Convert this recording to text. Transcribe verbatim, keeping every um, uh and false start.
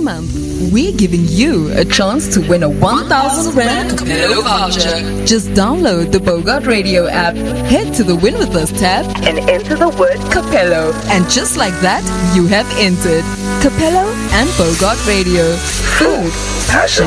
month, we're giving you a chance to win a one thousand rand Capello voucher. Just download the Bogart Radio app, head to the Win With Us tab, and enter the word Capello. And just like that, you have entered. Capello and Bogart Radio. Food, passion.